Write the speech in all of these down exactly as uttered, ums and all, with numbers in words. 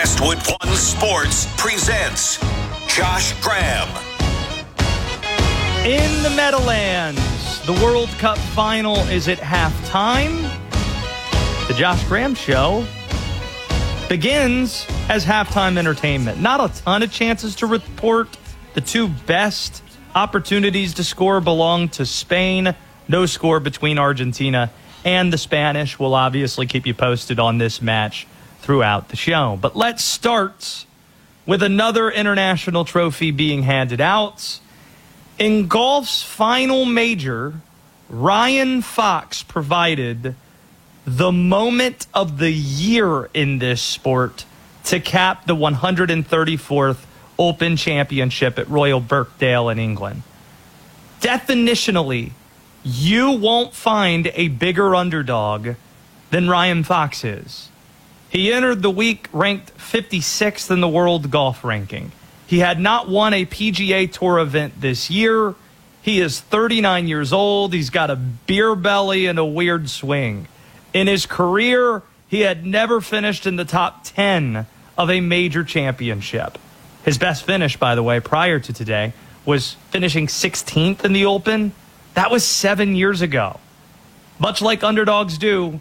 Westwood One Sports presents Josh Graham. In the Meadowlands, the World Cup final is at halftime. The Josh Graham Show begins as halftime entertainment. Not a ton of chances to report. The two best opportunities to score belong to Spain. No score between Argentina and the Spanish. We'll obviously keep you posted on this match throughout the show. But let's start with another international trophy being handed out. In golf's final major, Ryan Fox provided the moment of the year in this sport to cap the one hundred thirty-fourth Open Championship at Royal Birkdale in England. Definitionally, you won't find a bigger underdog than Ryan Fox is. He entered the week ranked fifty-sixth in the world golf ranking. He had not won a P G A Tour event this year. He is thirty-nine years old. He's got a beer belly and a weird swing. In his career, he had never finished in the top ten of a major championship. His best finish, by the way, prior to today, was finishing sixteenth in the Open. That was seven years ago. Much like underdogs do,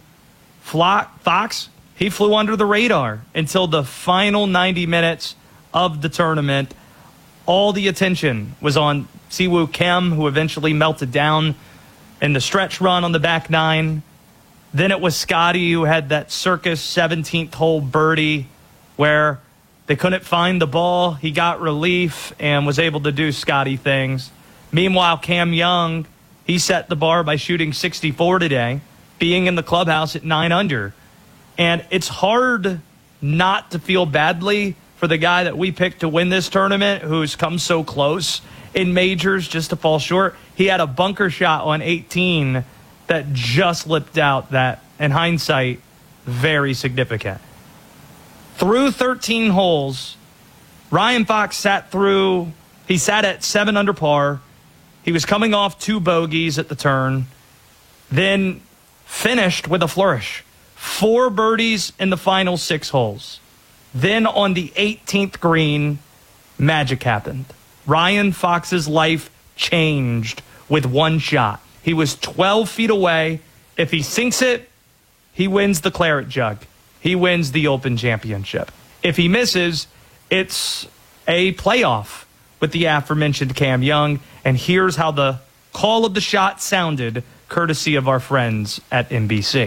Fox, he flew under the radar until the final ninety minutes of the tournament. All the attention was on Siwoo Kim, who eventually melted down in the stretch run on the back nine. Then it was Scotty, who had that circus seventeenth hole birdie where they couldn't find the ball. He got relief and was able to do Scotty things. Meanwhile, Cam Young, he set the bar by shooting sixty-four today, being in the clubhouse at nine under. And it's hard not to feel badly for the guy that we picked to win this tournament, who's come so close in majors just to fall short. He had a bunker shot on eighteen that just lipped out, that, in hindsight, very significant. Through thirteen holes, Ryan Fox sat through, he sat at seven under par. He was coming off two bogeys at the turn, then finished with a flourish. Four birdies in the final six holes. Then on the eighteenth green, magic happened. Ryan Fox's life changed with one shot. He was twelve feet away. If he sinks it, he wins the claret jug. He wins the Open Championship. If he misses, it's a playoff with the aforementioned Cam Young. And here's how the call of the shot sounded, courtesy of our friends at N B C.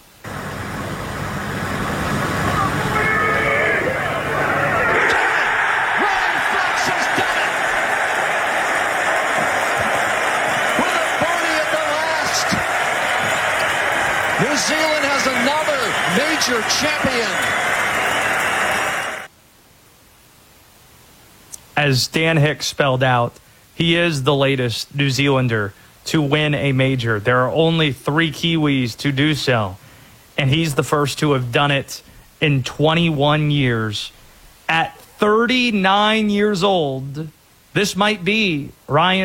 New Zealand has another major champion. As Dan Hicks spelled out, he is the latest New Zealander to win a major. There are only three Kiwis to do so, and he's the first to have done it in twenty-one years. At thirty-nine years old, this might be Ryan